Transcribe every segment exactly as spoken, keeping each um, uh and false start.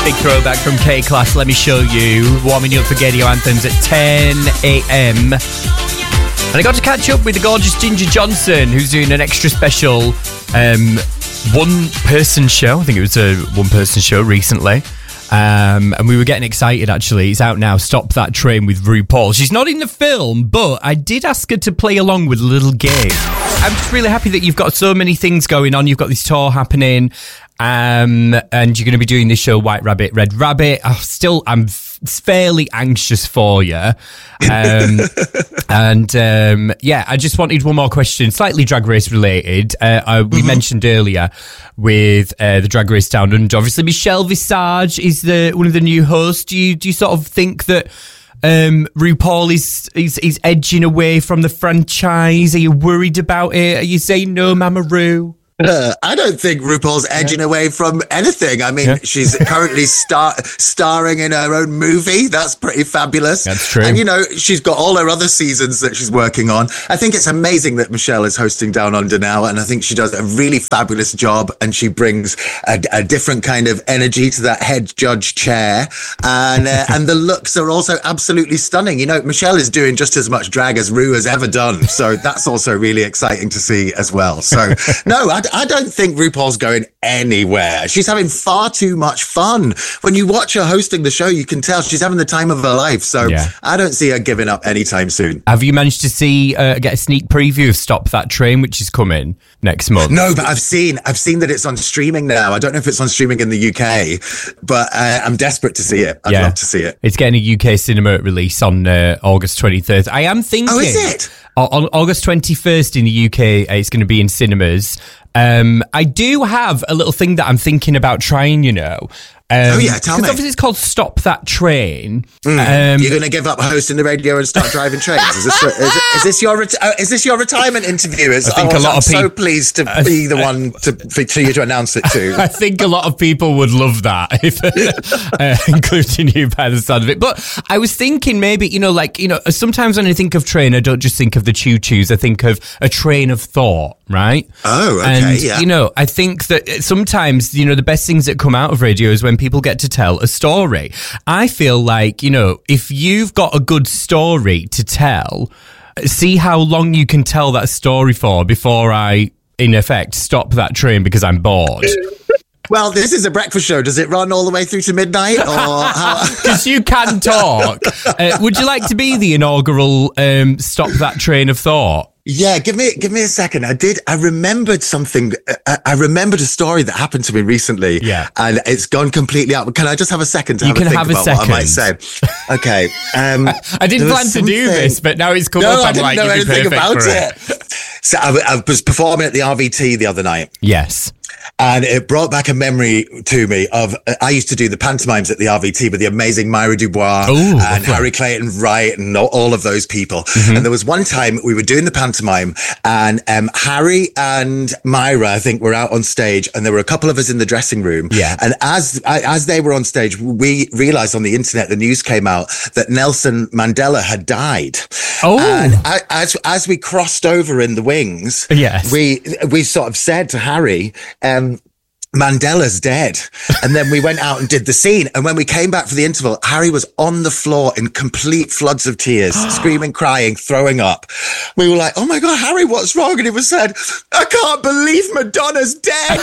Big throwback from K-Class, Let Me Show You. Warming you up for radio anthems at ten a.m. And I got to catch up with the gorgeous Ginger Johnson, who's doing an extra special um, one-person show. I think it was a one-person show recently. Um, and we were getting excited, actually. It's out now, Stop That Train with RuPaul. She's not in the film, but I did ask her to play along with a little game. I'm just really happy that you've got so many things going on. You've got this tour happening, um, and you're going to be doing this show, White Rabbit, Red Rabbit. Oh, still, I'm f- fairly anxious for you. Um, and um, yeah, I just wanted one more question, slightly Drag Race related. Uh, I, we mm-hmm. mentioned earlier with uh, the Drag Race Down Under. Obviously, Michelle Visage is the one of the new hosts. Do you do you sort of think that um, RuPaul is, is is edging away from the franchise? Are you worried about it? Are you saying no, Mama Ru? Uh, I don't think RuPaul's edging yeah. away from anything. I mean, yeah. she's currently star- starring in her own movie. That's pretty fabulous. That's true. And, you know, she's got all her other seasons that she's working on. I think it's amazing that Michelle is hosting Down Under now, and I think she does a really fabulous job, and she brings a, a different kind of energy to that head judge chair. And uh, and the looks are also absolutely stunning. You know, Michelle is doing just as much drag as Ru has ever done. So that's also really exciting to see as well. So, no, I I don't think RuPaul's going anywhere. She's having far too much fun. When you watch her hosting the show, you can tell she's having the time of her life. So yeah. I don't see her giving up anytime soon. Have you managed to see, uh, get a sneak preview of Stop That Train, which is coming next month? No, but I've seen, I've seen that it's on streaming now. I don't know if it's on streaming in the U K, but uh, I'm desperate to see it. I'd yeah. love to see it. It's getting a U K cinema release on uh, August twenty-third. I am thinking. Oh, is it? On August twenty-first in the U K, it's going to be in cinemas. Um, I do have a little thing that I'm thinking about trying, you know. Um, oh, yeah, tell me. Because obviously it's called Stop That Train. Mm. Um, You're going to give up hosting the radio and start driving trains? Is this, is, is this your reti- uh, is this your retirement interview? Is, I think oh, a lot I'm of people... so pleased to uh, be the one to, for, for you to announce it to. I think a lot of people would love that, if, uh, including you by the sound of it. But I was thinking maybe, you know, like, you know, sometimes when I think of train, I don't just think of the choo-choos. I think of a train of thought, right? Oh, okay, and, yeah. you know, I think that sometimes, you know, the best things that come out of radio is when people get to tell a story. I feel like, you know, if you've got a good story to tell, see how long you can tell that story for before I, in effect, stop that train because I'm bored. Well, this is a breakfast show. Does it run all the way through to midnight? Because you can talk. Uh, would you like to be the inaugural um, Stop That Train of Thought? Yeah, give me give me a second. I did. I remembered something. I, I remembered a story that happened to me recently. Yeah, and it's gone completely out. Can I just have a second to you have can a think have about a second. what I might say? Okay. Um, I didn't plan to do this, but now it's come no, up. I'm I didn't like, know anything about it. it. So I, I was performing at the R V T the other night. Yes. And it brought back a memory to me of, uh, I used to do the pantomimes at the R V T with the amazing Myra Dubois Ooh, and okay. Harry Clayton Wright and all, all of those people. Mm-hmm. And there was one time we were doing the pantomime and um, Harry and Myra, I think, were out on stage and there were a couple of us in the dressing room. Yeah. And as as they were on stage, we realized on the internet, the news came out that Nelson Mandela had died. Oh. And I, as, as we crossed over in the wings, yes. we, we sort of said to Harry, um, Mandela's dead. And then we went out and did the scene. And when we came back for the interval, Harry was on the floor in complete floods of tears, screaming, crying, throwing up. We were like, oh my God, Harry, what's wrong? And he was said, I can't believe Madonna's dead.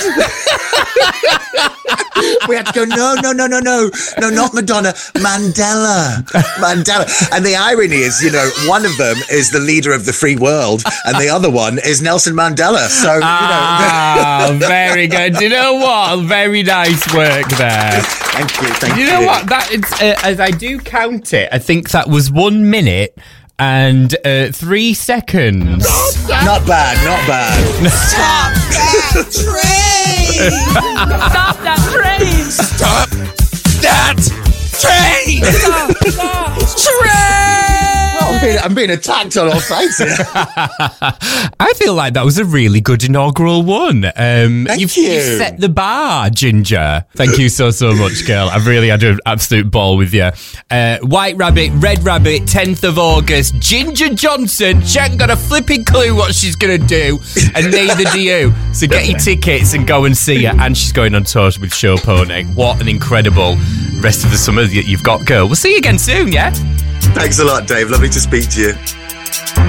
We had to go, no, no, no, no, no, no, not Madonna, Mandela, Mandela. And the irony is, you know, one of them is the leader of the free world and the other one is Nelson Mandela. So, you know. Ah, very good. Do you know what? Very nice work there. Thank you. Thank you. You know what? That it's uh, as I do count it, I think that was one minute and uh, three seconds. Not bad. Not bad. Stop that train! Stop that train! Stop that train! Stop that train! I'm feeling, I'm being attacked on all sides here. I feel like that was a really good inaugural one. Um, Thank you've, you. you've set the bar, Ginger. Thank you so, so much, girl. I've really had an absolute ball with you. Uh, White Rabbit, Red Rabbit, tenth of August. Ginger Johnson. She hasn't got a flipping clue what she's going to do, and neither do you. So get your tickets and go and see her. And she's going on tour with Show Pony. What an incredible rest of the summer that you've got, girl. We'll see you again soon, yeah? Thanks a lot, Dave. Lovely to speak to you.